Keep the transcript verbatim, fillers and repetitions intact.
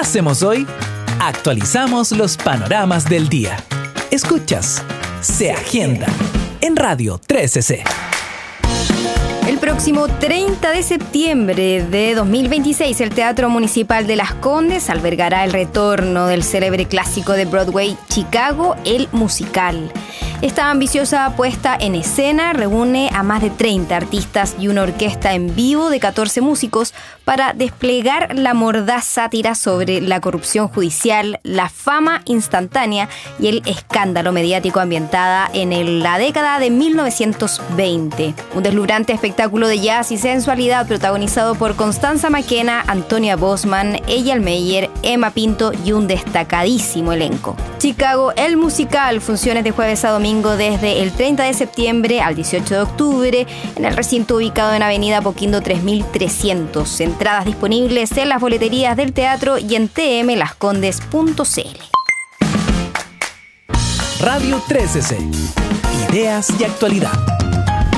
hacemos hoy? Actualizamos los panoramas del día. Escuchas Se Agenda en Radio trece C. El próximo treinta de septiembre de dos mil veintiséis, el Teatro Municipal de Las Condes albergará el retorno del célebre clásico de Broadway, Chicago, el musical. Esta ambiciosa puesta en escena reúne a más de treinta artistas y una orquesta en vivo de catorce músicos para desplegar la mordaz sátira sobre la corrupción judicial, la fama instantánea y el escándalo mediático ambientada en el- la década de mil novecientos veinte. Un deslumbrante espectáculo de jazz y sensualidad protagonizado por Constanza Maquena, Antonia Bosman, Eyal Meyer, Emma Pinto y un destacadísimo elenco. Chicago, el musical, funciones de jueves a domingo desde el treinta de septiembre al dieciocho de octubre en el recinto ubicado en Avenida Apoquindo tres mil trescientos. Entradas disponibles en las boleterías del teatro y en t m las condes punto c l. Radio trece C. Ideas y actualidad.